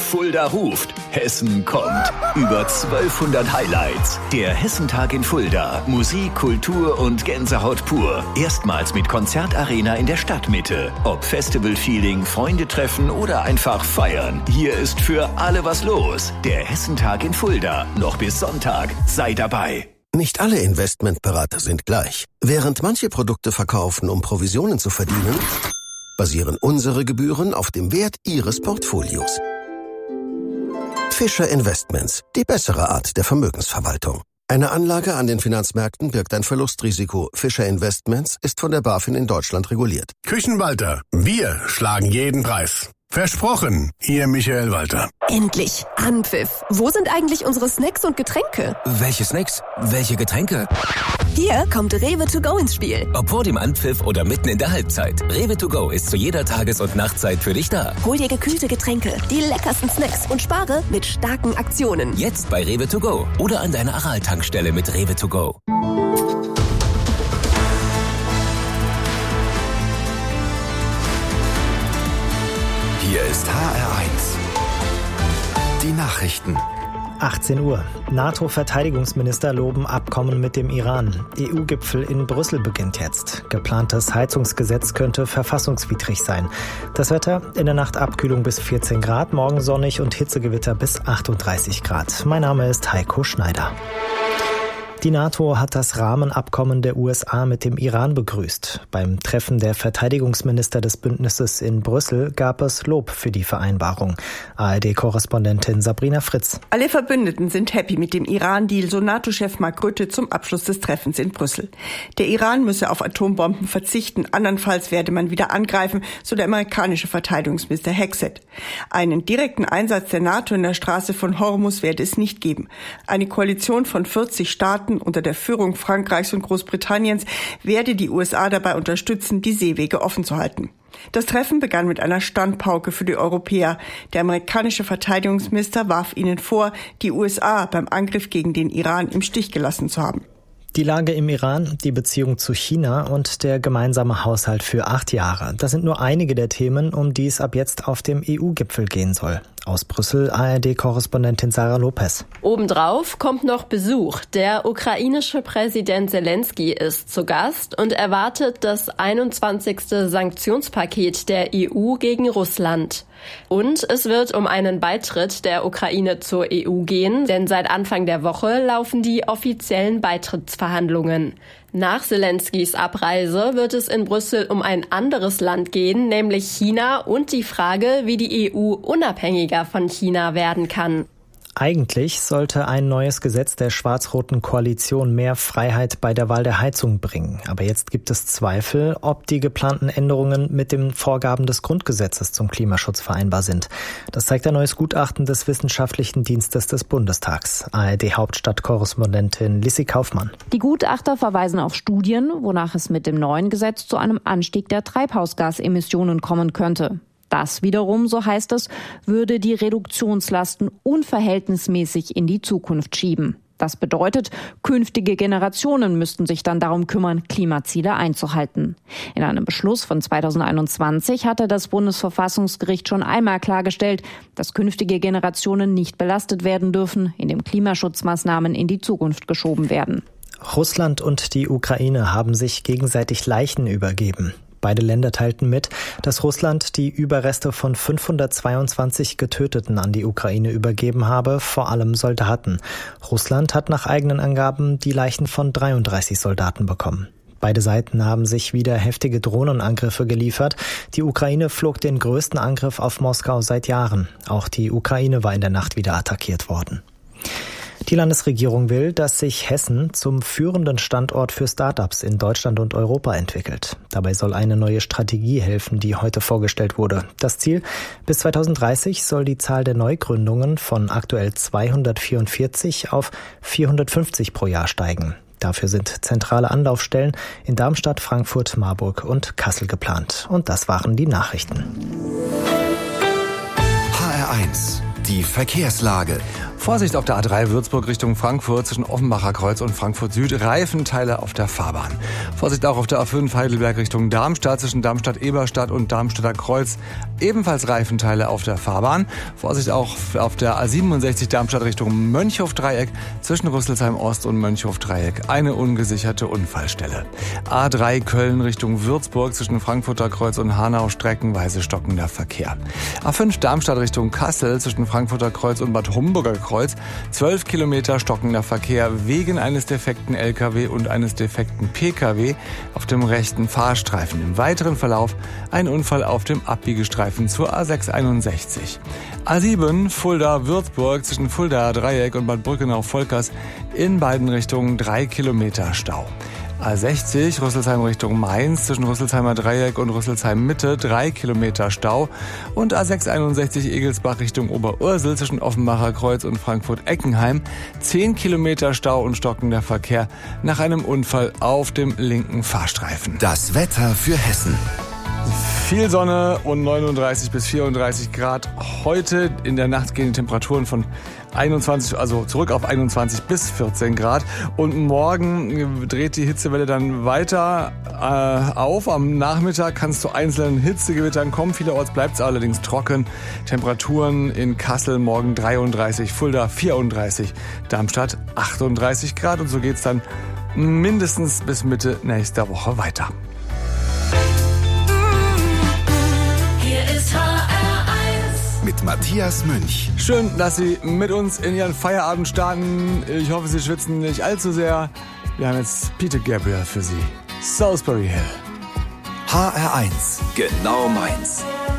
Fulda ruft. Hessen kommt. Über 1200 Highlights. Der Hessentag in Fulda. Musik, Kultur und Gänsehaut pur. Erstmals mit Konzertarena in der Stadtmitte. Ob Festival-Feeling, Freunde treffen oder einfach feiern. Hier ist für alle was los. Der Hessentag in Fulda. Noch bis Sonntag. Sei dabei. Nicht alle Investmentberater sind gleich. Während manche Produkte verkaufen, um Provisionen zu verdienen, basieren unsere Gebühren auf dem Wert Ihres Portfolios. Fischer Investments, die bessere Art der Vermögensverwaltung. Eine Anlage an den Finanzmärkten birgt ein Verlustrisiko. Fischer Investments ist von der BaFin in Deutschland reguliert. Küchenwalter, wir schlagen jeden Preis. Versprochen, Ihr Michael Walter. Endlich, Anpfiff. Wo sind eigentlich unsere Snacks und Getränke? Welche Snacks? Welche Getränke? Hier kommt Rewe to go ins Spiel. Ob vor dem Anpfiff oder mitten in der Halbzeit. Rewe to go ist zu jeder Tages- und Nachtzeit für dich da. Hol dir gekühlte Getränke, die leckersten Snacks und spare mit starken Aktionen. Jetzt bei Rewe to go oder an deiner Aral-Tankstelle mit Rewe to go. Hier ist HR1. Die Nachrichten. 18 Uhr. NATO-Verteidigungsminister loben Abkommen mit dem Iran. EU-Gipfel in Brüssel beginnt jetzt. Geplantes Heizungsgesetz könnte verfassungswidrig sein. Das Wetter: in der Nacht Abkühlung bis 14 Grad, morgen sonnig und Hitzegewitter bis 38 Grad. Mein Name ist Heiko Schneider. Die NATO hat das Rahmenabkommen der USA mit dem Iran begrüßt. Beim Treffen der Verteidigungsminister des Bündnisses in Brüssel gab es Lob für die Vereinbarung. ARD-Korrespondentin Sabrina Fritz. Alle Verbündeten sind happy mit dem Iran-Deal, so NATO-Chef Mark Rutte zum Abschluss des Treffens in Brüssel. Der Iran müsse auf Atombomben verzichten, andernfalls werde man wieder angreifen, so der amerikanische Verteidigungsminister Hexet. Einen direkten Einsatz der NATO in der Straße von Hormuz werde es nicht geben. Eine Koalition von 40 Staaten unter der Führung Frankreichs und Großbritanniens werde die USA dabei unterstützen, die Seewege offen zu halten. Das Treffen begann mit einer Standpauke für die Europäer. Der amerikanische Verteidigungsminister warf ihnen vor, die USA beim Angriff gegen den Iran im Stich gelassen zu haben. Die Lage im Iran, die Beziehung zu China und der gemeinsame Haushalt für 8 Jahre. Das sind nur einige der Themen, um die es ab jetzt auf dem EU-Gipfel gehen soll. Aus Brüssel, ARD-Korrespondentin Sarah Lopez. Obendrauf kommt noch Besuch. Der ukrainische Präsident Zelensky ist zu Gast und erwartet das 21. Sanktionspaket der EU gegen Russland. Und es wird um einen Beitritt der Ukraine zur EU gehen, denn seit Anfang der Woche laufen die offiziellen Beitrittsverhandlungen. Nach Zelenskys Abreise wird es in Brüssel um ein anderes Land gehen, nämlich China, und die Frage, wie die EU unabhängiger von China werden kann. Eigentlich sollte ein neues Gesetz der schwarz-roten Koalition mehr Freiheit bei der Wahl der Heizung bringen. Aber jetzt gibt es Zweifel, ob die geplanten Änderungen mit den Vorgaben des Grundgesetzes zum Klimaschutz vereinbar sind. Das zeigt ein neues Gutachten des Wissenschaftlichen Dienstes des Bundestags. ARD-Hauptstadtkorrespondentin Lissi Kaufmann. Die Gutachter verweisen auf Studien, wonach es mit dem neuen Gesetz zu einem Anstieg der Treibhausgasemissionen kommen könnte. Das wiederum, so heißt es, würde die Reduktionslasten unverhältnismäßig in die Zukunft schieben. Das bedeutet, künftige Generationen müssten sich dann darum kümmern, Klimaziele einzuhalten. In einem Beschluss von 2021 hatte das Bundesverfassungsgericht schon einmal klargestellt, dass künftige Generationen nicht belastet werden dürfen, indem Klimaschutzmaßnahmen in die Zukunft geschoben werden. Russland und die Ukraine haben sich gegenseitig Leichen übergeben. Beide Länder teilten mit, dass Russland die Überreste von 522 Getöteten an die Ukraine übergeben habe, vor allem Soldaten. Russland hat nach eigenen Angaben die Leichen von 33 Soldaten bekommen. Beide Seiten haben sich wieder heftige Drohnenangriffe geliefert. Die Ukraine flog den größten Angriff auf Moskau seit Jahren. Auch die Ukraine war in der Nacht wieder attackiert worden. Die Landesregierung will, dass sich Hessen zum führenden Standort für Start-ups in Deutschland und Europa entwickelt. Dabei soll eine neue Strategie helfen, die heute vorgestellt wurde. Das Ziel: bis 2030 soll die Zahl der Neugründungen von aktuell 244 auf 450 pro Jahr steigen. Dafür sind zentrale Anlaufstellen in Darmstadt, Frankfurt, Marburg und Kassel geplant. Und das waren die Nachrichten. HR1, die Verkehrslage. Vorsicht auf der A3 Würzburg Richtung Frankfurt zwischen Offenbacher Kreuz und Frankfurt Süd. Reifenteile auf der Fahrbahn. Vorsicht auch auf der A5 Heidelberg Richtung Darmstadt zwischen Darmstadt-Eberstadt und Darmstädter Kreuz. Ebenfalls Reifenteile auf der Fahrbahn. Vorsicht auch auf der A67 Darmstadt Richtung Mönchhof-Dreieck zwischen Rüsselsheim Ost und Mönchhof-Dreieck. Eine ungesicherte Unfallstelle. A3 Köln Richtung Würzburg zwischen Frankfurter Kreuz und Hanau streckenweise stockender Verkehr. A5 Darmstadt Richtung Kassel zwischen Frankfurter Kreuz und Bad Homburger Kreuz 12 Kilometer stockender Verkehr wegen eines defekten LKW und eines defekten PKW auf dem rechten Fahrstreifen. Im weiteren Verlauf ein Unfall auf dem Abbiegestreifen zur A661. A7 Fulda-Würzburg zwischen Fuldaer Dreieck und Bad Brückenau-Volkers in beiden Richtungen 3 Kilometer Stau. A60 Rüsselsheim Richtung Mainz zwischen Rüsselsheimer Dreieck und Rüsselsheim Mitte 3 Kilometer Stau und A661 Egelsbach Richtung Oberursel zwischen Offenbacher Kreuz und Frankfurt-Eckenheim 10 Kilometer Stau und stockender Verkehr nach einem Unfall auf dem linken Fahrstreifen. Das Wetter für Hessen. Viel Sonne und 39 bis 34 Grad. Heute in der Nacht gehen die Temperaturen von 21, also zurück auf 21 bis 14 Grad. Und morgen dreht die Hitzewelle dann weiter auf. Am Nachmittag kann es zu einzelnen Hitzegewittern kommen. Vielerorts bleibt es allerdings trocken. Temperaturen in Kassel morgen 33, Fulda 34, Darmstadt 38 Grad. Und so geht's dann mindestens bis Mitte nächster Woche weiter. Mit Matthias Münch. Schön, dass Sie mit uns in Ihren Feierabend starten. Ich hoffe, Sie schwitzen nicht allzu sehr. Wir haben jetzt Peter Gabriel für Sie. Salisbury Hill. HR1, genau meins.